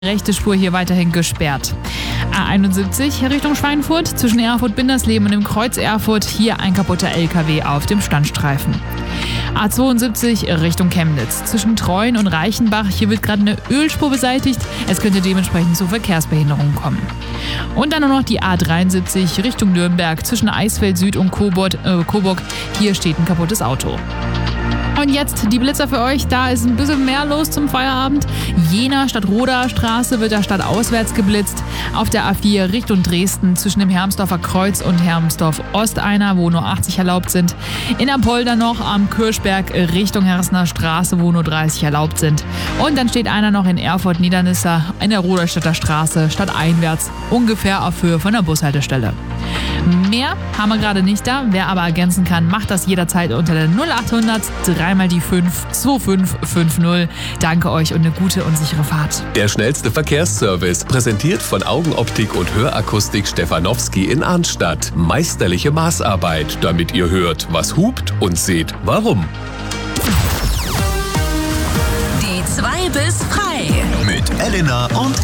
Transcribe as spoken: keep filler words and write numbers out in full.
Rechte Spur hier weiterhin gesperrt. A einundsiebzig Richtung Schweinfurt zwischen Erfurt-Bindersleben und dem Kreuz Erfurt. Hier ein kaputter L K W auf dem Standstreifen. A zweiundsiebzig Richtung Chemnitz zwischen Treuen und Reichenbach. Hier wird gerade eine Ölspur beseitigt. Es könnte dementsprechend zu Verkehrsbehinderungen kommen. Und dann nur noch die A dreiundsiebzig Richtung Nürnberg zwischen Eisfeld Süd und Coburg. Äh, Coburg. Hier steht ein kaputtes Auto. Und jetzt die Blitzer für euch. Da ist ein bisschen mehr los zum Feierabend. Jena Stadtroder Straße wird da stadtauswärts geblitzt. Auf der A vier Richtung Dresden zwischen dem Hermsdorfer Kreuz und Hermsdorf Ost einer, wo nur achtzig erlaubt sind. In Apolda noch am Kirchberg Richtung Herresner Straße, wo nur dreißig erlaubt sind. Und dann steht einer noch in Erfurt Niedernisse in der Roderstädter Straße stadteinwärts, ungefähr auf Höhe von der Bushaltestelle. Mehr haben wir gerade nicht da. Wer aber ergänzen kann, macht das jederzeit unter der null achthundert dreimal die fünf zwei fünf fünf null. Danke euch und eine gute und sichere Fahrt. Der schnellste Verkehrsservice, präsentiert von Augenoptik und Hörakustik Stefanowski in Arnstadt. Meisterliche Maßarbeit, damit ihr hört, was hupt, und seht, warum. Die zwei bis frei. Mit Elena und